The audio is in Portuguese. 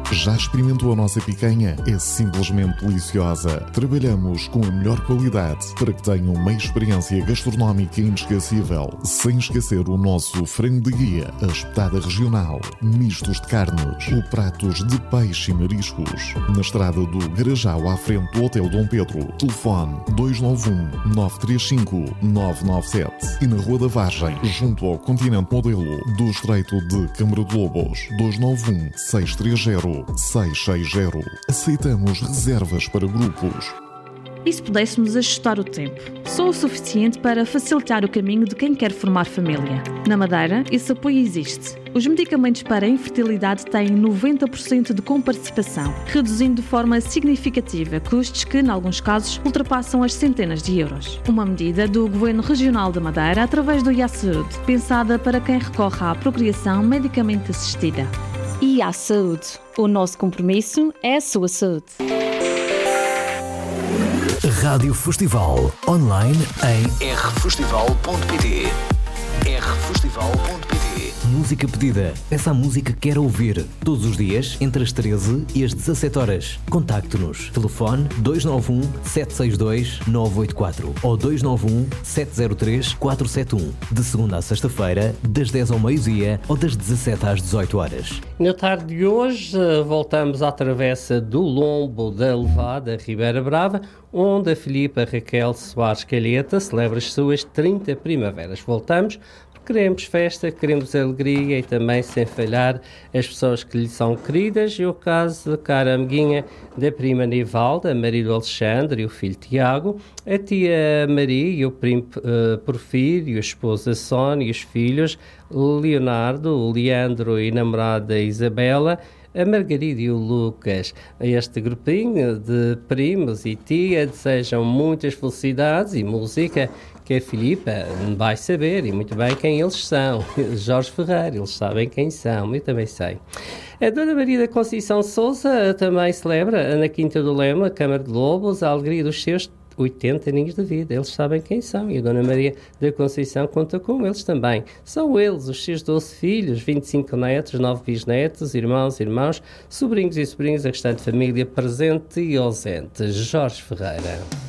Já experimentou a nossa picanha? É simplesmente deliciosa. Trabalhamos com a melhor qualidade para que tenham uma experiência gastronómica inesquecível, sem esquecer o nosso frango de guia, a espetada regional, mistos de carnes ou pratos de peixe e mariscos. Na estrada do Garajal, à frente do Hotel Dom Pedro. Telefone 291-935-997 e na Rua da Vargem, junto ao Continente Modelo do Estreito de Câmara de Lobos. 291-630-660. Aceitamos reservas para grupos. E se pudéssemos ajustar o tempo? Só o suficiente para facilitar o caminho de quem quer formar família. Na Madeira, esse apoio existe. Os medicamentos para a infertilidade têm 90% de comparticipação, reduzindo de forma significativa custos que, em alguns casos, ultrapassam as centenas de euros. Uma medida do Governo Regional da Madeira através do IA-Saúde, pensada para quem recorre à procriação medicamente assistida. IA-Saúde. O nosso compromisso é a sua saúde. Rádio Festival, online em rfestival.pt. rfestival.pt. Música pedida. Peça a música que quer ouvir. Todos os dias, entre as 13 e as 17 horas. Contacte-nos. Telefone 291-762-984 ou 291-703-471. De segunda a sexta-feira, das 10 ao meio-dia ou das 17 às 18 horas. Na tarde de hoje, voltamos à travessa do Lombo da Levada, Ribeira Brava, onde a Filipa Raquel Soares Calheta celebra as suas 30 primaveras. Voltamos porque queremos festa, queremos alegria e também, sem falhar, as pessoas que lhe são queridas. E o caso da cara amiguinha da prima Nivalda, a Maria do Alexandre e o filho Tiago, a tia Maria e o primo Porfírio, a esposa Sónia e os filhos Leonardo, o Leandro e namorada Isabela, a Margarida e o Lucas. A este grupinho de primos e tia desejam muitas felicidades e música, que a Filipa vai saber, e muito bem, quem eles são. Jorge Ferreira, eles sabem quem são, eu também sei. A Dona Maria da Conceição Sousa também celebra, na Quinta do Lema, Câmara de Lobos, a alegria dos seus 80 aninhos de vida. Eles sabem quem são e a Dona Maria da Conceição conta com eles também. São eles, os seus 12 filhos, 25 netos, 9 bisnetos, irmãos, sobrinhos e sobrinhas, a restante família presente e ausente. Jorge Ferreira.